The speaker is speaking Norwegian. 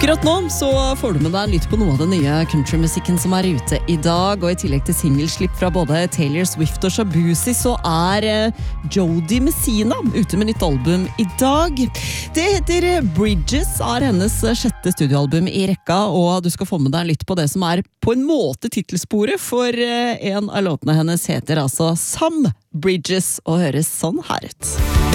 Akkurat nå så får du med deg litt på noe av den nye countrymusikken som ute I dag, og I tillegg til singelslipp fra både Taylor Swift og Shabuzi så Jody Messina ute med nytt album I dag. Det heter Bridges, hennes sjette studioalbum I rekka, og du skal få med deg litt på det som på en måte titelsporet, for en av låtene hennes heter altså Some Bridges, og høres sånn her ut.